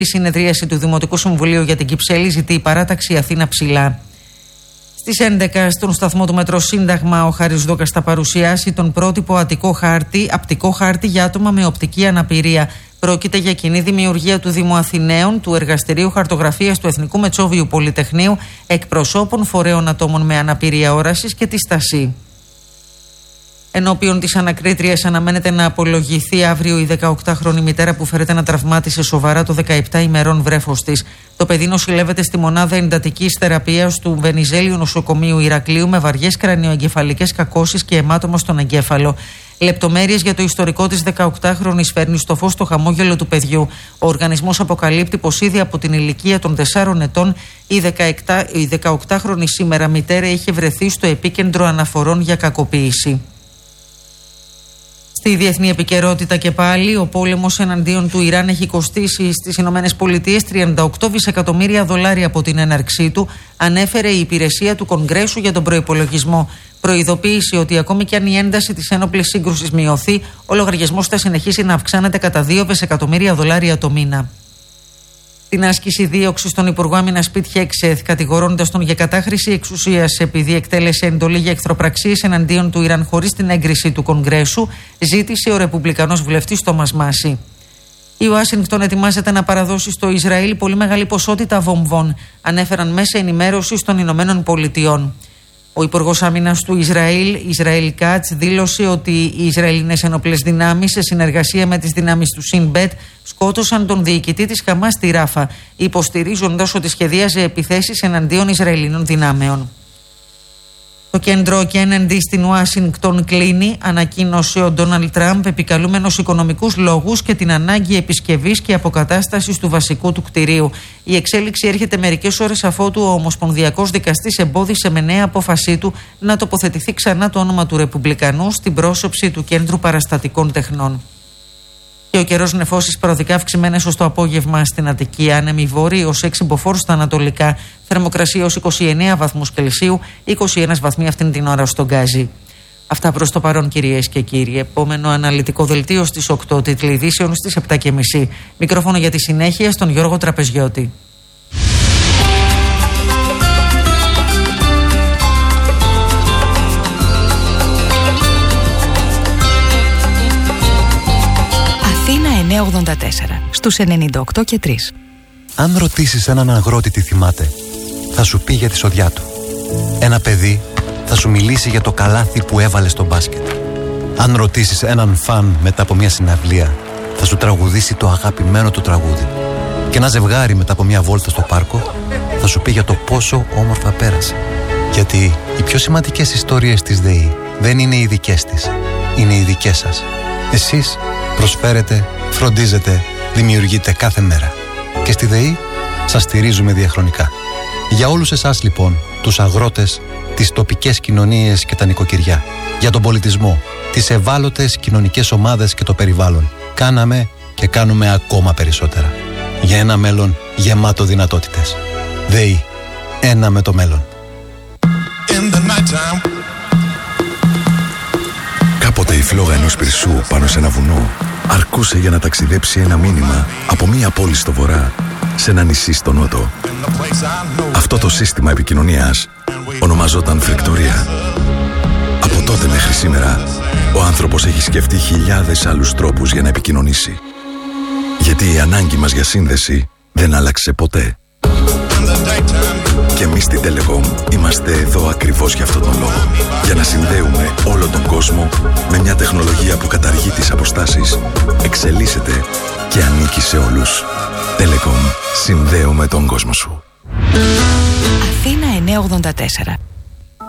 Η συνεδρίαση του Δημοτικού Συμβουλίου για την Κυψέλη ζητεί η παράταξη Αθήνα ψηλά. Στις 11 στον σταθμό του Μετρό Σύνταγμα, ο Χάρης Δούκας θα παρουσιάσει τον πρότυπο απτικό χάρτη για άτομα με οπτική αναπηρία. Πρόκειται για κοινή δημιουργία του Δήμου Αθηναίων, του Εργαστηρίου Χαρτογραφίας του Εθνικού Μετσόβιου Πολυτεχνείου, εκπροσώπων φορέων ατόμων με αναπηρία όρασης και τη Στασή. Ενώπιον της ανακρίτριας αναμένεται να απολογηθεί αύριο η 18χρονη μητέρα που φέρεται να τραυμάτισε σοβαρά το 17 ημερών βρέφος της. Το παιδί νοσηλεύεται στη μονάδα εντατικής θεραπείας του Βενιζέλιου Νοσοκομείου Ηρακλείου με βαριές κρανιοεγκεφαλικές κακώσεις και αιμάτωμα στον εγκέφαλο. Λεπτομέρειες για το ιστορικό της 18χρονης φέρνει στο φως το χαμόγελο του παιδιού. Ο οργανισμός αποκαλύπτει πως ήδη από την ηλικία των 4 ετών η 18χρονη σήμερα μητέρα είχε βρεθεί στο επίκεντρο αναφορών για κακοποίηση. Στη διεθνή επικαιρότητα και πάλι, ο πόλεμος εναντίον του Ιράν έχει κοστίσει στις ΗΠΑ 38 δισεκατομμύρια δολάρια από την έναρξή του, ανέφερε η υπηρεσία του Κογκρέσου για τον προϋπολογισμό. Προειδοποίησε ότι ακόμη και αν η ένταση της ένοπλης σύγκρουσης μειωθεί, ο λογαριασμός θα συνεχίσει να αυξάνεται κατά 2 δισεκατομμύρια δολάρια το μήνα. Την άσκηση δίωξη στον Υπουργό Άμυνας Πιτ Χέξεθ, κατηγορώντας τον για κατάχρηση εξουσίας επειδή εκτέλεσε εντολή για εχθροπραξίες εναντίον του Ιράν χωρίς την έγκριση του Κογκρέσου, ζήτησε ο Ρεπουμπλικανός βουλευτής Τόμας Μάση. Η Ουάσιγκτον ετοιμάζεται να παραδώσει στο Ισραήλ πολύ μεγάλη ποσότητα βομβών, ανέφεραν μέσα ενημέρωσης των Ηνωμένων Πολιτειών. Ο Υπουργός Άμυνας του Ισραήλ Κάτς, δήλωσε ότι οι Ισραηλινές ενόπλες δυνάμεις σε συνεργασία με τις δυνάμεις του Σιν Μπετ σκότωσαν τον διοικητή της Χαμάς στη Ράφα, υποστηρίζοντας ότι σχεδίαζε επιθέσεις εναντίον Ισραηλινών δυνάμεων. Το κέντρο Kennedy στην Ουάσιγκτον κλείνει, ανακοίνωσε ο Ντόναλντ Τραμπ, επικαλούμενος οικονομικούς λόγους και την ανάγκη επισκευής και αποκατάστασης του βασικού του κτηρίου. Η εξέλιξη έρχεται μερικές ώρες αφότου ο Ομοσπονδιακός Δικαστής εμπόδισε με νέα απόφασή του να τοποθετηθεί ξανά το όνομα του Ρεπουμπλικανού στην πρόσωψη του Κέντρου Παραστατικών Τεχνών. Και ο καιρός νεφώσεις παροδικά αυξημένες ως το απόγευμα στην Αττική, άνεμοι βόρειοι ως 6 μποφόρ στα ανατολικά, θερμοκρασία ως 29 βαθμούς Κελσίου, 21 βαθμοί αυτήν την ώρα στον Γκάζι. Αυτά προς το παρόν, κυρίες και κύριοι. Επόμενο αναλυτικό δελτίο στις 8, τίτλοι ειδήσεων στις 7:30. Μικρόφωνο για τη συνέχεια στον Γιώργο Τραπεζιώτη. Αθήνα 984 στους 98 και 3. Αν ρωτήσεις έναν αγρότη τι θυμάται, θα σου πει για τη σοδιά του. Ένα παιδί θα σου μιλήσει για το καλάθι που έβαλε στο μπάσκετ. Αν ρωτήσεις έναν φαν μετά από μια συναυλία, θα σου τραγουδήσει το αγαπημένο του τραγούδι. Και ένα ζευγάρι μετά από μια βόλτα στο πάρκο θα σου πει για το πόσο όμορφα πέρασε. Γιατί οι πιο σημαντικές ιστορίες της ΔΕΗ δεν είναι οι δικές της, είναι οι δικές σας. Εσείς προσφέρετε, φροντίζετε, δημιουργείτε κάθε μέρα. Και στη ΔΕΗ σας στηρίζουμε διαχρονικά. Για όλους εσάς λοιπόν, τους αγρότες, τις τοπικές κοινωνίες και τα νοικοκυριά, για τον πολιτισμό, τις ευάλωτες κοινωνικές ομάδες και το περιβάλλον, κάναμε και κάνουμε ακόμα περισσότερα. Για ένα μέλλον γεμάτο δυνατότητες. ΔΕΗ. Ένα με το μέλλον. Κάποτε η φλόγα ενός πυρσού πάνω σε ένα βουνό αρκούσε για να ταξιδέψει ένα μήνυμα από μία πόλη στο βορρά σε ένα νησί στο νότο. Αυτό το σύστημα επικοινωνίας ονομαζόταν φρεκτορία. Από τότε μέχρι σήμερα ο άνθρωπος έχει σκεφτεί χιλιάδες άλλους τρόπους για να επικοινωνήσει. Γιατί η ανάγκη μας για σύνδεση δεν άλλαξε ποτέ. Και εμείς στην Telecom είμαστε εδώ ακριβώς για αυτόν τον λόγο. Για να συνδέουμε όλο τον κόσμο με μια τεχνολογία που καταργεί τις αποστάσεις, εξελίσσεται και ανήκει σε όλους. Telecom. Συνδέουμε τον κόσμο σου. Αθήνα 984.